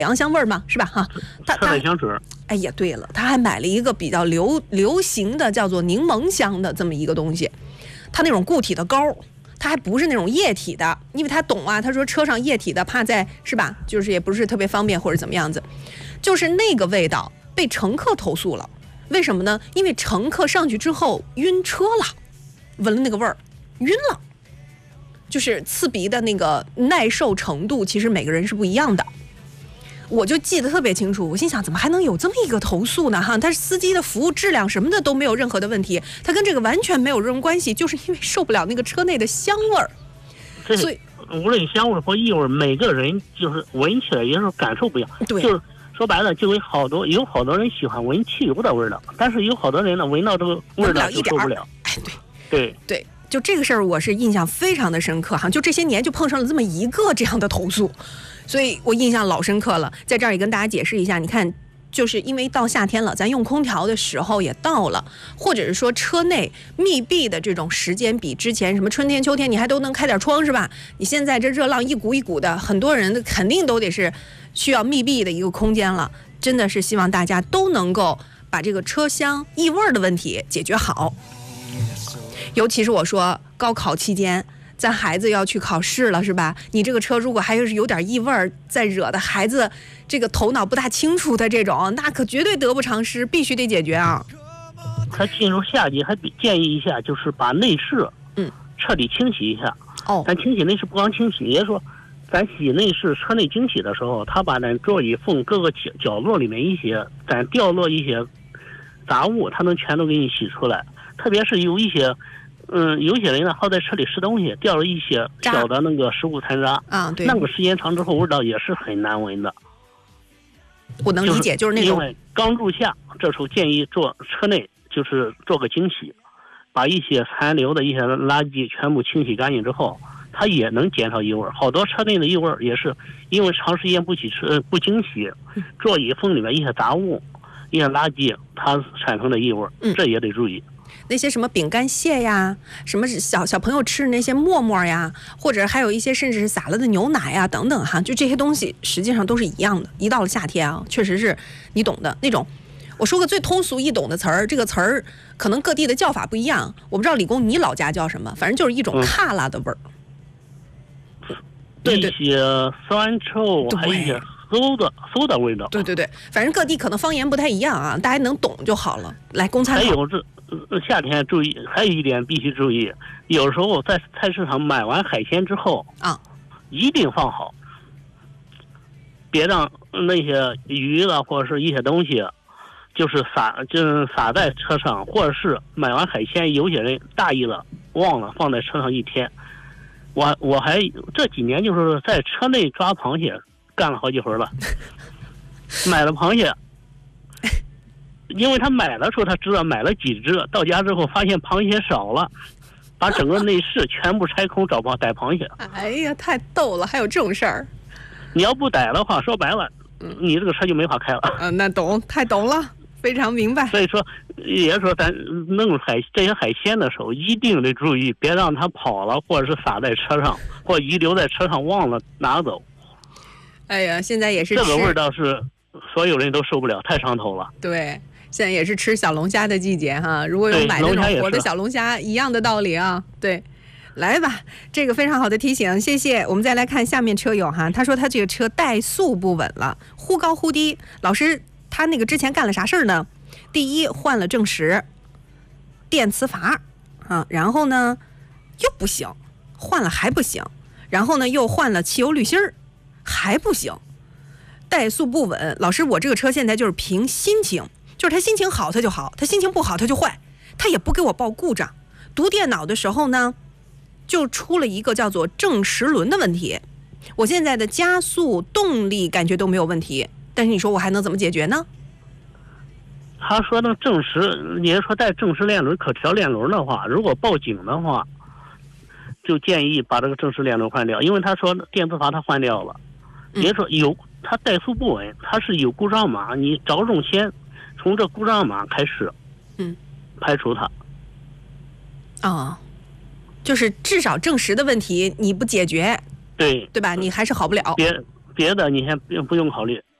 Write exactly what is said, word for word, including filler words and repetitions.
洋香味儿嘛，是吧？哈，他车载香水。 哎呀，对了，他还买了一个比较流流行的叫做柠檬香的这么一个东西，它那种固体的膏。它还不是那种液体的，因为他懂啊，他说车上液体的怕在是吧，就是也不是特别方便或者怎么样子，就是那个味道被乘客投诉了，为什么呢？因为乘客上去之后晕车了，闻了那个味儿晕了，就是刺鼻的那个耐受程度其实每个人是不一样的。我就记得特别清楚，我心想怎么还能有这么一个投诉呢？哈，他司机的服务质量什么的都没有任何的问题，他跟这个完全没有任何关系，就是因为受不了那个车内的香味儿。 所以无论香味或异味，每个人就是闻起来也是感受不一样。 对， 就是说白了，就有好多有好多人喜欢闻汽油的味道，但是有好多人呢闻到这个味道就受不了。 哎，对对对，就这个事儿我是印象非常的深刻哈，就这些年就碰上了这么一个这样的投诉。所以我印象老深刻了，在这儿也跟大家解释一下，你看，就是因为到夏天了，咱用空调的时候也到了，或者是说车内密闭的这种时间比之前什么春天、秋天你还都能开点窗是吧？你现在这热浪一股一股的，很多人肯定都得是需要密闭的一个空间了。真的是希望大家都能够把这个车厢异味的问题解决好，尤其是我说高考期间。咱孩子要去考试了是吧？你这个车如果还是有点异味儿，再惹的孩子这个头脑不大清楚的这种，那可绝对得不偿失，必须得解决啊。 他进入夏季还建议一下，就是把内饰嗯彻底清洗一下。 哦， 咱清洗内饰不光清洗，也说咱洗内饰车内清洗的时候，他把咱座椅缝各个角角落里面一些咱掉落一些杂物，他能全都给你洗出来。特别是有一些。嗯，有些人呢，好在车里吃东西，掉了一些小的那个食物残渣啊，对， 那个时间长之后，味道也是很难闻的。 我能理解，就是那种。 因为刚入夏，这时候建议做车内就是做个清洗，把一些残留的一些垃圾全部清洗干净之后，它也能减少异味。好多车内的异味也是因为长时间不洗车不清洗，座椅缝里面一些杂物、一些垃圾，它产生的异味，这也得注意。 那些什么饼干屑呀，什么小小朋友吃的那些沫沫呀，或者还有一些甚至是洒了的牛奶呀等等哈，就这些东西实际上都是一样的。一到了夏天啊，确实是你懂的那种。我说个最通俗易懂的词儿，这个词儿可能各地的叫法不一样，我不知道李工你老家叫什么，反正就是一种卡拉的味儿。 嗯、对对，一些酸臭，还有一些馊的馊的味道。 对对对，反正各地可能方言不太一样啊，大家能懂就好了。来，公参考。 还有这。夏天注意，还有一点必须注意，有时候在菜市场买完海鲜之后啊， 一定放好，别让那些鱼了或者是一些东西，就是撒就是撒在车上，或者是买完海鲜，有些人大意了忘了放在车上一天。我我还这几年就是在车内抓螃蟹干了好几回了，买了螃蟹。因为他买的时候他知道买了几只，到家之后发现螃蟹少了，把整个内饰全部拆空找螃逮螃蟹。 哎呀，太逗了，还有这种事儿。 你要不逮的话，说白了，你这个车就没法开了。 嗯、呃，那懂，太懂了，非常明白。 所以说，也说咱弄海这些海鲜的时候，一定得注意，别让它跑了，或者是撒在车上，或遗留在车上忘了拿走。 哎呀，现在也是这个味道是所有人都受不了，太上头了。 对。现在也是吃小龙虾的季节哈，如果有买那种活的小龙虾，一样的道理啊。对，来吧，这个非常好的提醒，谢谢。我们再来看下面车友哈，他说他这个车怠速不稳了，忽高忽低。老师，他那个之前干了啥事儿呢？第一，换了正时，电磁阀啊，然后呢又不行，换了还不行，然后呢又换了汽油滤芯儿，还不行，怠速不稳。老师，我这个车现在就是凭心情。就是他心情好他就好，他心情不好他就坏，他也不给我报故障。读电脑的时候呢，就出了一个叫做正时轮的问题。我现在的加速动力感觉都没有问题，但是你说我还能怎么解决呢？ 他说的正时，你说带正时链轮可调链轮的话，如果报警的话，就建议把这个正时链轮换掉，因为他说电磁阀他换掉了，也说有他怠速不稳，他是有故障码，你着重先。从这故障码开始， 嗯， 排除它。 哦，就是至少正时的问题你不解决， 对对吧？你还是好不了。 别别的你先不用考虑。